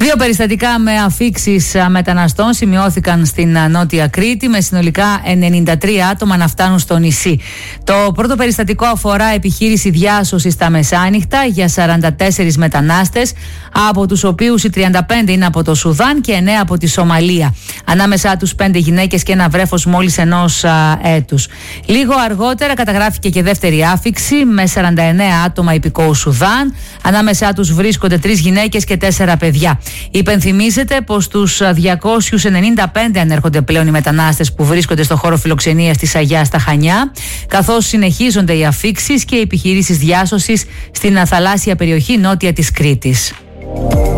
Δύο περιστατικά με αφίξεις μεταναστών σημειώθηκαν στην Νότια Κρήτη, με συνολικά 93 άτομα να φτάνουν στο νησί. Το πρώτο περιστατικό αφορά επιχείρηση διάσωσης στα μεσάνυχτα για 44 μετανάστες, από τους οποίους οι 35 είναι από το Σουδάν και 9 από τη Σομαλία. Ανάμεσά τους 5 γυναίκες και ένα βρέφος μόλις 1 έτους. Λίγο αργότερα καταγράφηκε και δεύτερη άφιξη με 49 άτομα υπηκόου Σουδάν. Ανάμεσά τους βρίσκονται 3 γυναίκες και 4 παιδιά. Υπενθυμίζεται πως τους 295 ανέρχονται πλέον οι μετανάστες που βρίσκονται στο χώρο φιλοξενίας της Αγιάς στα Χανιά, καθώς συνεχίζονται οι αφίξεις και οι επιχειρήσεις διάσωσης στην θαλάσσια περιοχή νότια της Κρήτης.